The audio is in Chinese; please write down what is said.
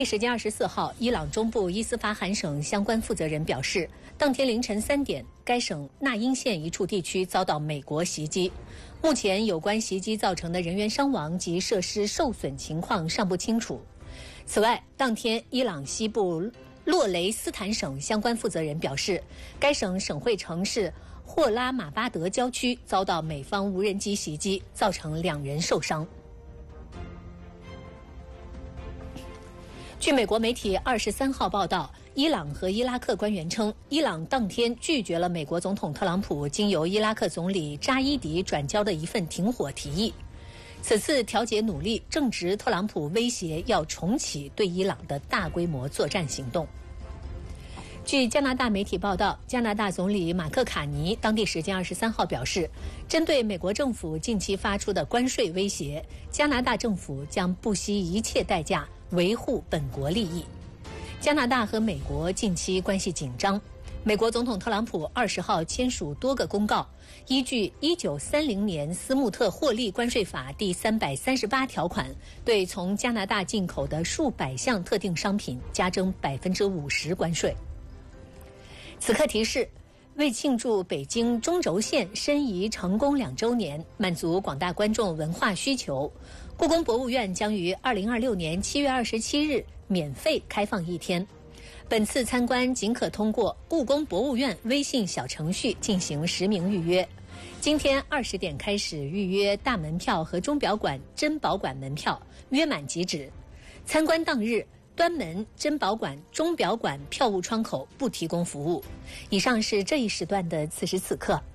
时间24号，伊朗中部伊斯法罕省相关负责人表示，当天凌晨3点，该省纳因县一处地区遭到美国袭击。目前有关袭击造成的人员伤亡及设施受损情况尚不清楚。此外，当天伊朗西部洛雷斯坦省相关负责人表示，该省省会城市霍拉马巴德郊区遭到美方无人机袭击，造成2人受伤。据美国媒体23号报道，伊朗和伊拉克官员称，伊朗当天拒绝了美国总统特朗普经由伊拉克总理扎伊迪转交的一份停火提议。此次调解努力正值特朗普威胁要重启对伊朗的大规模作战行动。据加拿大媒体报道，加拿大总理马克卡尼当地时间23号表示，针对美国政府近期发出的关税威胁，加拿大政府将不惜一切代价维护本国利益。加拿大和美国近期关系紧张，美国总统特朗普20号签署多个公告，依据1930年斯穆特获利关税法第338条款，对从加拿大进口的数百项特定商品加征50%关税。此刻提示，为庆祝北京中轴线申遗成功2周年，满足广大观众文化需求，故宫博物院将于2026年7月27日免费开放1天。本次参观仅可通过故宫博物院微信小程序进行实名预约。今天20点开始预约大门票和钟表馆、珍宝馆门票，约满即止。参观当日，端门、珍宝馆、钟表馆票务窗口不提供服务。以上是这一时段的此时此刻。